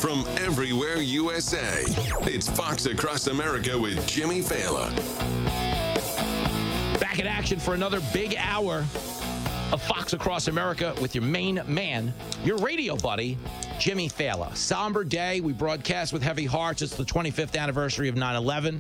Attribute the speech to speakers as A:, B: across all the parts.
A: from everywhere USA. It's Fox Across America with Jimmy Fallon.
B: Back in action for another big hour of Fox Across America with your main man, your radio buddy, Jimmy Fallon. Somber day. We broadcast with heavy hearts. It's the 25th anniversary of 9/11.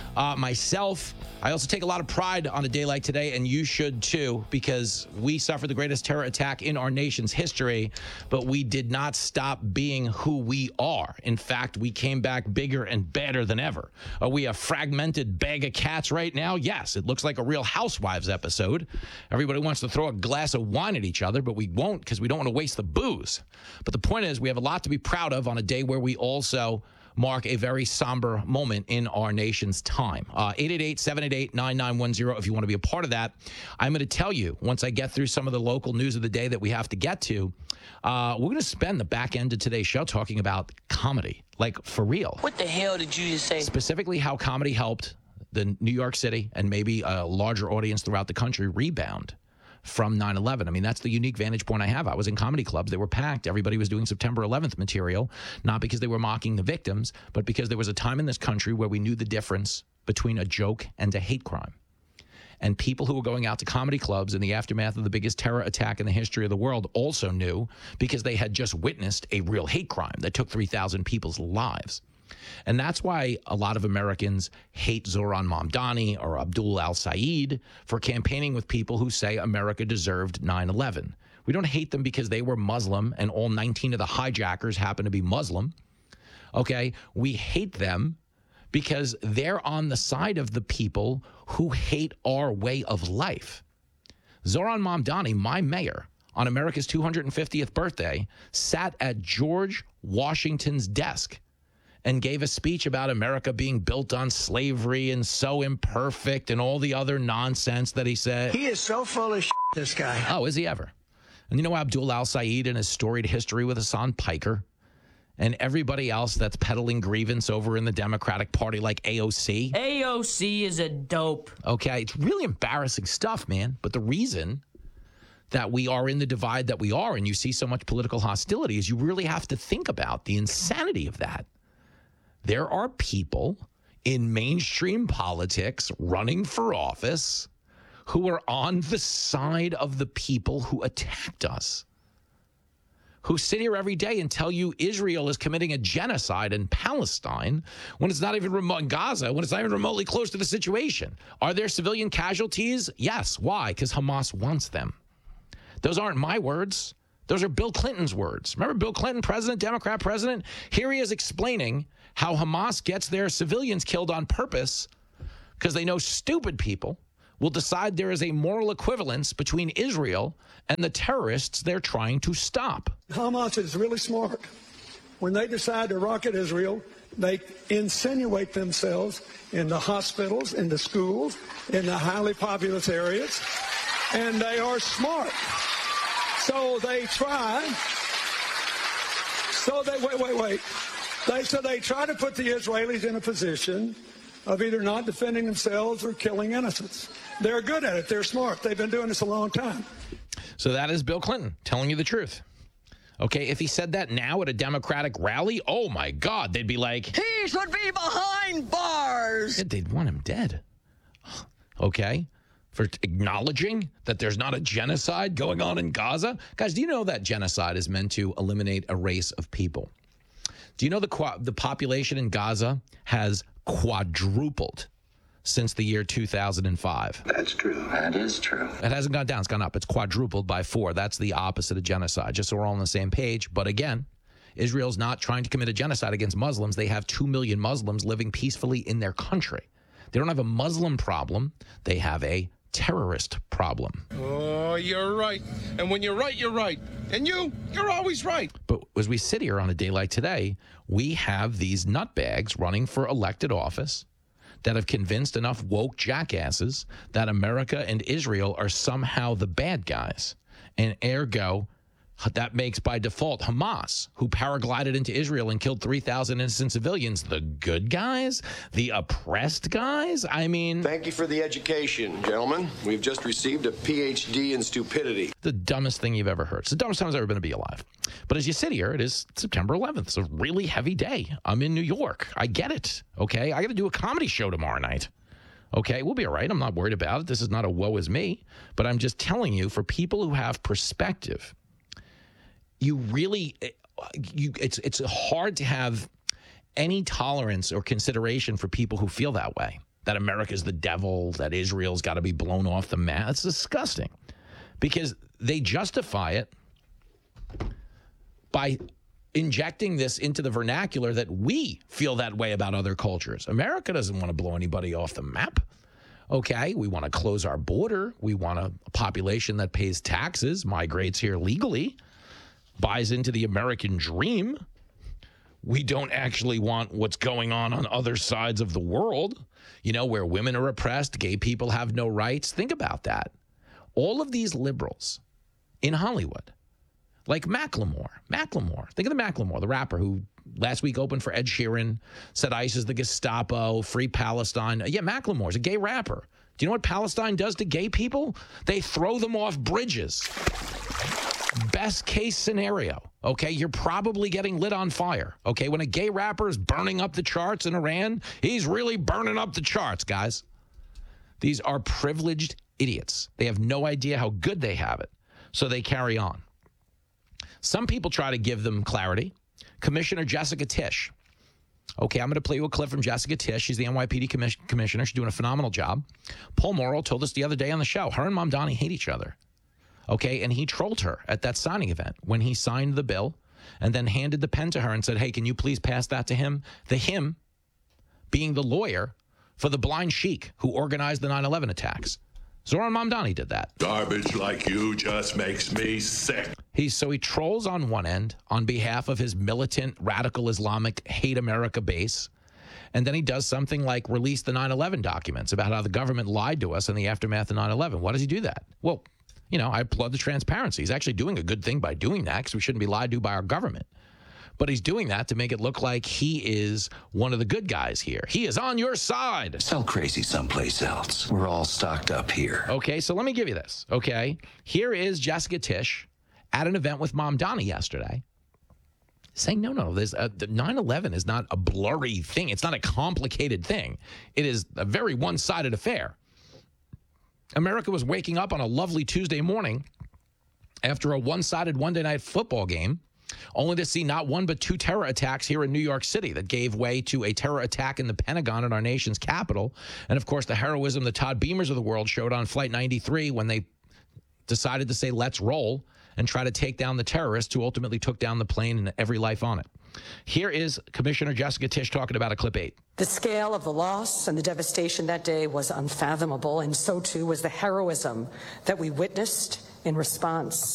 B: Myself, I also take a lot of pride on a day like today, and you should too, because we suffered the greatest terror attack in our nation's history, but we did not stop being who we are. In fact, we came back bigger and better than ever. Are we a fragmented bag of cats right now? Yes, it looks like a Real Housewives episode. Everybody wants to throw a glass of wine at each other, but we won't because we don't want to waste the booze. But the point is, we have a lot to be proud of on a day where we also mark a very somber moment in our nation's time. 888-788-9910 if you want to be a part of that. I'm going to tell you, once I get through some of the local news of the day that we have to get to, we're going to spend the back end of today's show talking about comedy, like for real.
C: What the hell did you just say?
B: Specifically how comedy helped the New York City and maybe a larger audience throughout the country rebound from 9/11. I mean, that's the unique vantage point I have. I was in comedy clubs. They were packed. Everybody was doing September 11th material, not because they were mocking the victims, but because there was a time in this country where we knew the difference between a joke and a hate crime. And people who were going out to comedy clubs in the aftermath of the biggest terror attack in the history of the world also knew, because they had just witnessed a real hate crime that took 3,000 people's lives. And that's why a lot of Americans hate Zohran Mamdani or Abdul al-Sayed for campaigning with people who say America deserved 9/11. We don't hate them because they were Muslim and all 19 of the hijackers happen to be Muslim. Okay? We hate them because they're on the side of the people who hate our way of life. Zohran Mamdani, my mayor, on America's 250th birthday, sat at George Washington's desk and gave a speech about America being built on slavery and so imperfect and all the other nonsense that he said.
D: He is so full of shit, this guy.
B: Oh, is he ever? And you know Abdul al-Sayed and his storied history with Hassan Piker and everybody else that's peddling grievance over in the Democratic Party like AOC?
C: AOC is a dope.
B: Okay, it's really embarrassing stuff, man. But the reason that we are in the divide that we are and you see so much political hostility is you really have to think about the insanity of that. There are people in mainstream politics running for office who are on the side of the people who attacked us, who sit here every day and tell you Israel is committing a genocide in Palestine when it's not even remote in Gaza, when it's not even remotely close to the situation. Are there civilian casualties? Yes. Why? Because Hamas wants them. Those aren't my words. Those are Bill Clinton's words. Remember Bill Clinton, president, Democrat president? Here he is explaining how Hamas gets their civilians killed on purpose because they know stupid people will decide there is a moral equivalence between Israel and the terrorists they're trying to stop.
E: Hamas is really smart. When they decide to rocket Israel, they insinuate themselves in the hospitals, in the schools, in the highly populous areas, and they are smart. So they try. They try to put the Israelis in a position of either not defending themselves or killing innocents. They're good at it. They're smart. They've been doing this a long time.
B: So that is Bill Clinton telling you the truth. Okay, if he said that now at a Democratic rally, oh my God, they'd be like,
C: He should be behind bars.
B: they'd want him dead. Okay? For acknowledging that there's not a genocide going on in Gaza? Guys, do you know that genocide is meant to eliminate a race of people? Do you know the population in Gaza has quadrupled since the year 2005?
F: That's true. That is true.
B: It hasn't gone down. It's gone up. It's quadrupled by 4. That's the opposite of genocide, just so we're all on the same page. But again, Israel's not trying to commit a genocide against Muslims. They have 2 million Muslims living peacefully in their country. They don't have a Muslim problem. They have a terrorist problem.
G: Oh, you're right. And when you're right, you're right. And you're always right.
B: But as we sit here on a day like today, we have these nutbags running for elected office that have convinced enough woke jackasses that America and Israel are somehow the bad guys. And ergo, that makes by default Hamas, who paraglided into Israel and killed 3,000 innocent civilians, the good guys, the oppressed guys? I mean,
F: thank you for the education, gentlemen. We've just received a PhD in stupidity.
B: The dumbest thing you've ever heard. It's the dumbest time I've ever been to be alive. But as you sit here, it is September 11th. It's a really heavy day. I'm in New York. I get it. Okay. I got to do a comedy show tomorrow night. Okay, we'll be all right. I'm not worried about it. This is not a woe is me. But I'm just telling you, for people who have perspective, you really, it's hard to have any tolerance or consideration for people who feel that way, that America's the devil, that Israel's got to be blown off the map. It's disgusting because they justify it by injecting this into the vernacular that we feel that way about other cultures. America doesn't want to blow anybody off the map. Okay, we want to close our border. We want a population that pays taxes, migrates here legally, buys into the American dream. We don't actually want what's going on other sides of the world, you know, where women are oppressed, gay people have no rights. Think about that. All of these liberals in Hollywood, like Macklemore. Think of the Macklemore, the rapper who last week opened for Ed Sheeran, said ICE is the Gestapo, free Palestine. Yeah, Macklemore's a gay rapper. Do you know what Palestine does to gay people? They throw them off bridges. Best case scenario, okay? You're probably getting lit on fire, okay? When a gay rapper is burning up the charts in Iran, he's really burning up the charts, guys. These are privileged idiots. They have no idea how good they have it, so they carry on. Some people try to give them clarity. Commissioner Jessica Tisch. Okay, I'm going to play you a clip from Jessica Tisch. She's the NYPD commissioner. She's doing a phenomenal job. Paul Morrell told us the other day on the show, her and Mamdani hate each other. Okay, and he trolled her at that signing event when he signed the bill and then handed the pen to her and said, hey, can you please pass that to him? The him being the lawyer for the blind sheik who organized the 9/11 attacks. Zoran Mamdani did that.
H: Garbage like you just makes me sick.
B: He trolls on one end on behalf of his militant, radical Islamic, hate America base. And then he does something like release the 9/11 documents about how the government lied to us in the aftermath of 9/11. Why does he do that? Well, you know, I applaud the transparency. He's actually doing a good thing by doing that because we shouldn't be lied to by our government. But he's doing that to make it look like he is one of the good guys here. He is on your side.
I: Sell crazy someplace else. We're all stocked up here.
B: Okay, so let me give you this, okay? Here is Jessica Tisch at an event with Mamdani yesterday saying, no, there's 9/11 is not a blurry thing. It's not a complicated thing. It is a very one-sided affair. America was waking up on a lovely Tuesday morning after a one-sided Monday night football game, only to see not one but two terror attacks here in New York City that gave way to a terror attack in the Pentagon in our nation's capital. And, of course, the heroism the Todd Beamers of the world showed on Flight 93 when they decided to say, let's roll, and try to take down the terrorists who ultimately took down the plane and every life on it. Here is Commissioner Jessica Tisch talking about a clip 8.
J: The scale of the loss and the devastation that day was unfathomable, and so too was the heroism that we witnessed in response.